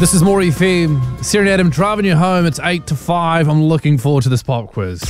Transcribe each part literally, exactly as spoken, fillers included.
This is More F M. Sarah and Adam driving you home. It's eight to five. I'm looking forward to this pop quiz.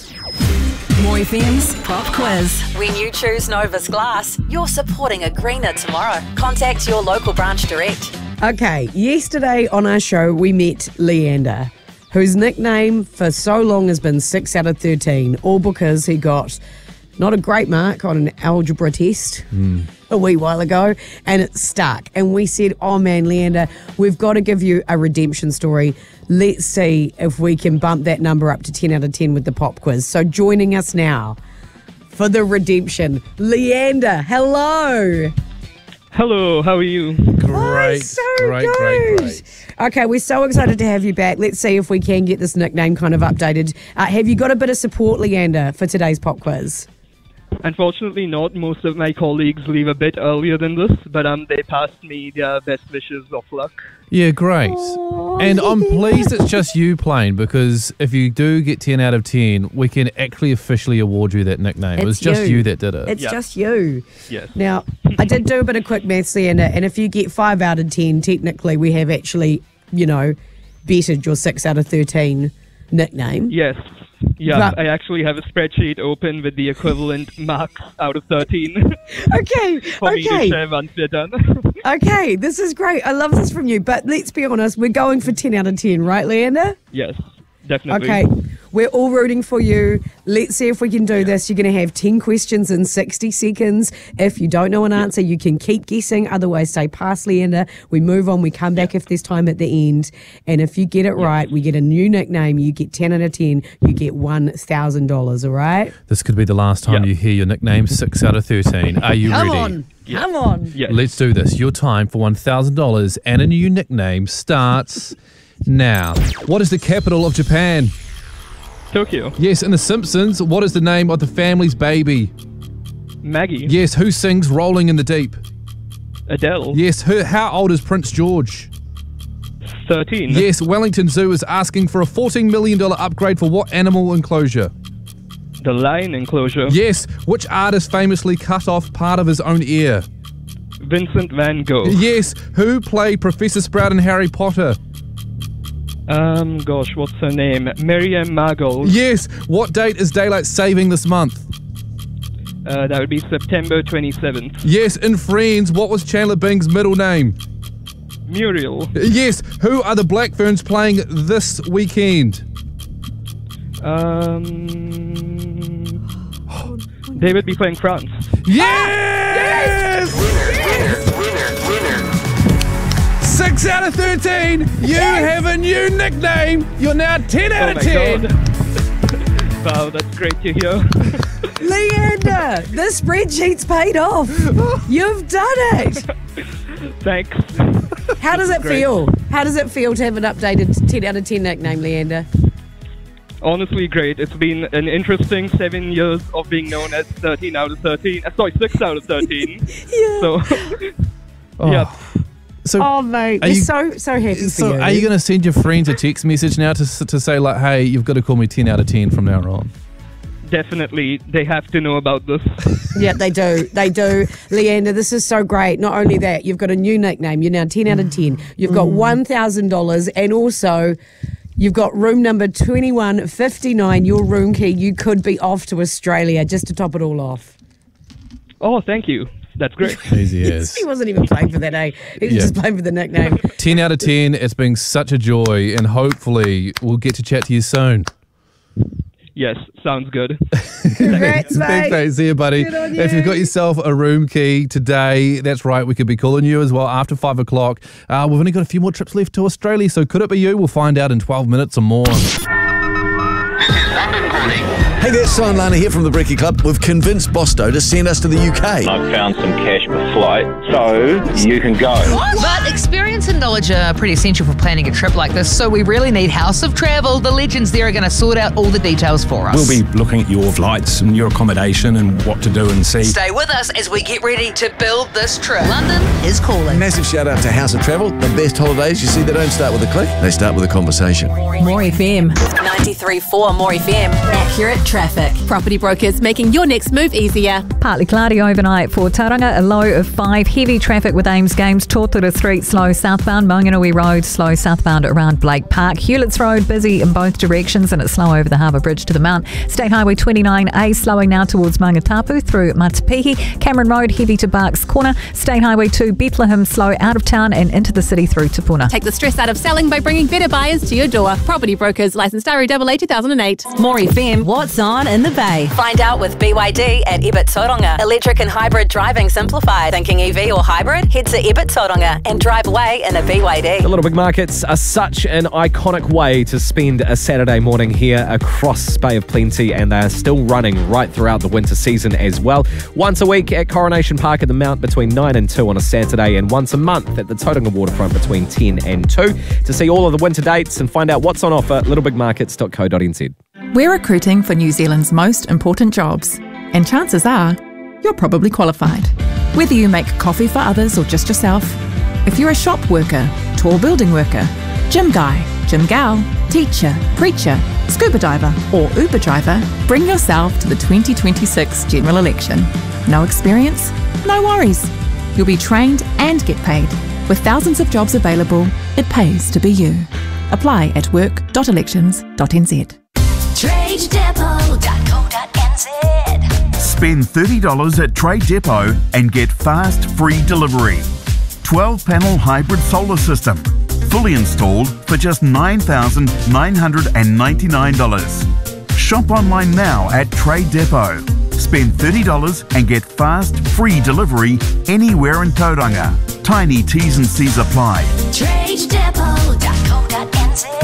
More F M's Pop Quiz. When you choose Novus Glass, you're supporting a greener tomorrow. Contact your local branch direct. Okay, yesterday on our show we met Leander, whose nickname for so long has been six out of thirteen, all because he got not a great mark on an algebra test mm. a wee while ago, and it stuck. And we said, oh man, Leander, we've got to give you a redemption story. Let's see if we can bump that number up to ten out of ten with the pop quiz. So joining us now for the redemption, Leander, hello. Hello, how are you? Great, oh, so great, good. great, great. Okay, we're so excited to have you back. Let's see if we can get this nickname kind of updated. Uh, have you got a bit of support, Leander, for today's pop quiz? Unfortunately not. Most of my colleagues leave a bit earlier than this, but um, they passed me their best wishes of luck. Yeah, great. Oh, and yeah. I'm pleased it's just you playing, because if you do get ten out of ten, we can actually officially award you that nickname. It's it was just you. you that did it. It's Yeah. just you. Yes. Now, I did do a bit of quick maths, Leander, and if you get five out of ten, technically we have actually, you know, bettered your six out of thirteen nickname. Yes. Yeah, But- I actually have a spreadsheet open with the equivalent marks out of thirteen Okay, for me to okay, share once they're done. okay. This is great. I love this from you. But let's be honest, we're going for ten out of ten, right, Leander? Yes, definitely. Okay, we're all rooting for you. Let's see if we can do this. You're going to have ten questions in sixty seconds. If you don't know an answer, you can keep guessing. Otherwise, say pass, Leander. We move on. We come back if there's time at the end. And if you get it right, we get a new nickname. You get ten out of ten. You get one thousand dollars, all right? This could be the last time Yeah. you hear your nickname, six out of thirteen. Are you Come ready? on. Come on. Yes. Let's do this. Your time for one thousand dollars and a new nickname starts now. What is the capital of Japan? Tokyo. Yes, in The Simpsons, what is the name of the family's baby? Maggie. Yes, who sings Rolling in the Deep? Adele. Yes, who, how old is Prince George? thirteen. Yes, Wellington Zoo is asking for a fourteen million dollars upgrade for what animal enclosure? The lion enclosure. Yes, which artist famously cut off part of his own ear? Vincent van Gogh. Yes, who played Professor Sprout in Harry Potter? Um, gosh, what's her name? Miriam Margold. Yes, what date is daylight saving this month? Uh, that would be September twenty-seventh. Yes, in Friends, what was Chandler Bing's middle name? Muriel. Yes, who are the Blackferns playing this weekend? Um, they would be playing France. Yes! Six out of thirteen. You have a new nickname. You're now ten out Oh of my ten. God. Wow, that's great to hear. Leander, the spreadsheet's paid off. You've done it. Thanks. How does it Great. feel? How does it feel to have an updated ten out of ten nickname, Leander? Honestly, great. It's been an interesting seven years of being known as thirteen out of thirteen. Uh, sorry, six out of thirteen. Yeah. So, Oh. yeah. So, Oh, mate, Are we're you- so, so happy so for you. are you going to send your friends a text message now to to say like, hey, you've got to call me ten out of ten from now on? Definitely, they have to know about this. Yeah, they do. They do. Leander, this is so great. Not only that, you've got a new nickname. You're now ten out of ten. You've got one thousand dollars, and also you've got room number twenty-one fifty-nine, your room key. You could be off to Australia just to top it all off. Oh, thank you. That's great. Easy as. He wasn't even playing for that, eh? He was Yeah. just playing for the nickname. ten out of ten. It's been such a joy, and hopefully we'll get to chat to you soon. Yes, sounds good. Congrats, Thanks, mate. mate. See you, buddy. Good on If you. you've got yourself a room key today, that's right, we could be calling you as well after five o'clock. Uh, we've only got a few more trips left to Australia, so could it be you? We'll find out in twelve minutes or more. Hey there, Simon Lana here from the Brekkie Club. We've convinced Bosto to send us to the U K. I've found some cash per flight, so you can go. But experience and knowledge are pretty essential for planning a trip like this, so we really need House of Travel. The legends there are going to sort out all the details for us. We'll be looking at your flights and your accommodation and what to do and see. Stay with us as we get ready to build this trip. London is calling. Massive shout out to House of Travel. The best holidays, you see, they don't start with a click, they start with a conversation. More F M. ninety-three point four More F M. Accurate traffic. Property brokers making your next move easier. Partly cloudy overnight for Tauranga, a low of five. Heavy traffic with Ames Games, Tōtara Street slow southbound, Manganui Road slow southbound around Blake Park. Hewlett's Road busy in both directions and it's slow over the Harbour Bridge to the Mount. State Highway twenty-nine A slowing now towards Mangatapu through Matapihi. Cameron Road heavy to Barks Corner. State Highway two Bethlehem slow out of town and into the city through Tupuna. Take the stress out of selling by bringing better buyers to your door. Property brokers, licensed R E A A two thousand eight. More F M, what's on in the Bay? Find out with B Y D at Ebert Tauranga. Electric and hybrid driving simplified. Thinking E V or hybrid? Head to Ebert Tauranga and drive away in a B Y D. The Little Big Markets are such an iconic way to spend a Saturday morning here across Bay of Plenty, and they are still running right throughout the winter season as well. Once a week at Coronation Park at the Mount between nine and two on a Saturday, and once a month at the Tauranga Waterfront between ten and two. To see all of the winter dates and find out what's on offer, little big markets dot co dot n z. We're recruiting for New Zealand's most important jobs, and chances are you're probably qualified. Whether you make coffee for others or just yourself, if you're a shop worker, tall building worker, gym guy, gym gal, teacher, preacher, scuba diver or Uber driver, bring yourself to the twenty twenty-six general election. No experience? No worries. You'll be trained and get paid. With thousands of jobs available, it pays to be you. Apply at work dot elections dot n z. trade depot dot co dot n z. Spend thirty dollars at Trade Depot and get fast free delivery. twelve panel hybrid solar system, fully installed for just nine thousand nine hundred ninety-nine dollars. Shop online now at Trade Depot. Spend thirty dollars and get fast free delivery anywhere in Tauranga. Tiny T's and C's apply. trade depot dot co dot n z.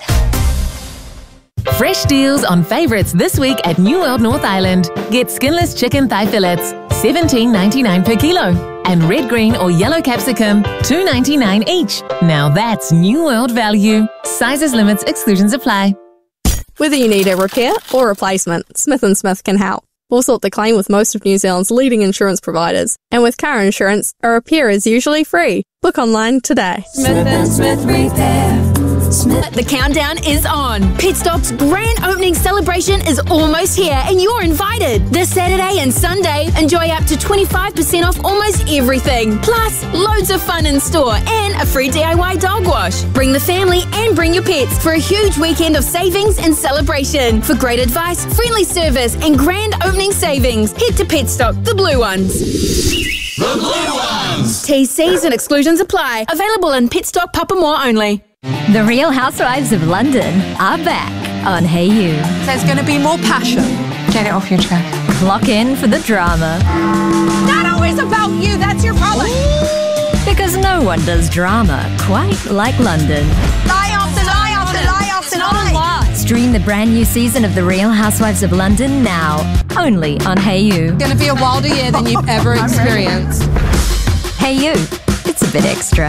Fresh deals on favourites this week at New World North Island. Get skinless chicken thigh fillets, seventeen ninety-nine per kilo. And red, green or yellow capsicum, two ninety-nine each. Now that's New World value. Sizes, limits, exclusions apply. Whether you need a repair or replacement, Smith and Smith can help. We'll sort the claim with most of New Zealand's leading insurance providers. And with car insurance, a repair is usually free. Book online today. Smith and Smith Repair. Smith. The countdown is on. Petstock's grand opening celebration is almost here and you're invited. This Saturday and Sunday, enjoy up to twenty-five percent off almost everything. Plus, loads of fun in store and a free D I Y dog wash. Bring the family and bring your pets for a huge weekend of savings and celebration. For great advice, friendly service and grand opening savings, head to Petstock, the blue ones. The blue ones! T Cs and exclusions apply. Available in Petstock Papamoa only. The Real Housewives of London are back on Hey You. There's going to be more passion. Get it off your chest. Clock in for the drama. Not always about you, that's your problem. Because no one does drama quite like London. Lie after lie after lie after lie. Stream the brand new season of The Real Housewives of London now, only on Hey You. It's going to be a wilder year than you've ever experienced. Hey You, it's a bit extra.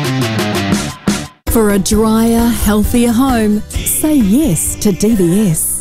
For a drier, healthier home, say yes to D B S.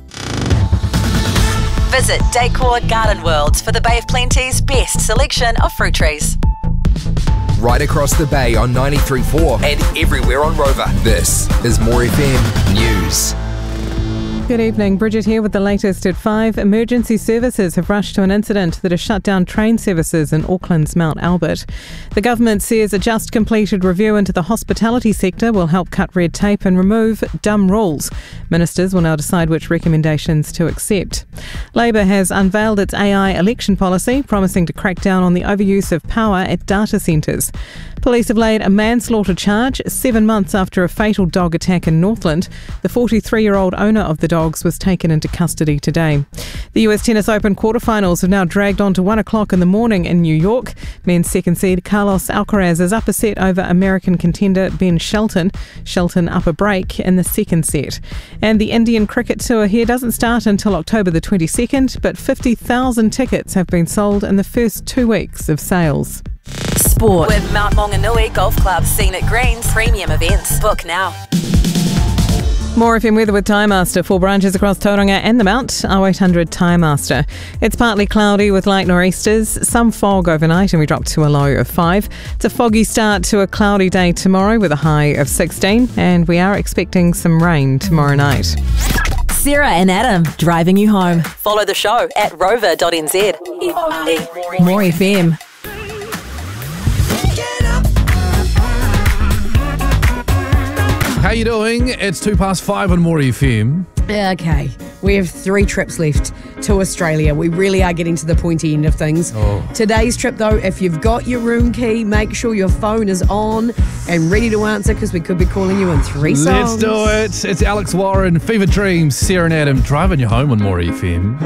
Visit Decor Garden Worlds for the Bay of Plenty's best selection of fruit trees. Right across the bay on ninety-three point four and everywhere on Rover. This is More F M News. Good evening, Bridget here with the latest at five. Emergency services have rushed to an incident that has shut down train services in Auckland's Mount Albert. The government says a just completed review into the hospitality sector will help cut red tape and remove dumb rules. Ministers will now decide which recommendations to accept. Labor has unveiled its A I election policy, promising to crack down on the overuse of power at data centres. Police have laid a manslaughter charge seven months after a fatal dog attack in Northland. The forty-three-year-old owner of the dogs was taken into custody today. The U S Tennis Open quarterfinals have now dragged on to one o'clock in the morning in New York. Men's second seed Carlos Alcaraz is up a set over American contender Ben Shelton. Shelton up a break in the second set. And the Indian Cricket Tour here doesn't start until October the twenty-second, but fifty thousand tickets have been sold in the first two weeks of sales. Sport with Mount Maunganui Golf Club Scenic Greens premium events. Book now. More F M weather with Timemaster. Four branches across Tauranga and the Mount. oh eight hundred Timemaster. It's partly cloudy with light nor'easters, some fog overnight, and we drop to a low of five. It's a foggy start to a cloudy day tomorrow with a high of sixteen, and we are expecting some rain tomorrow night. Sarah and Adam, driving you home. Follow the show at rover dot n z. More F M. How you doing? It's two past five on More F M. Okay, we have three trips left to Australia. We really are getting to the pointy end of things. Oh. Today's trip, though, if you've got your room key, make sure your phone is on and ready to answer because we could be calling you in three songs. Let's do it. It's Alex Warren, Fever Dreams, Sarah and Adam, driving you home on More F M.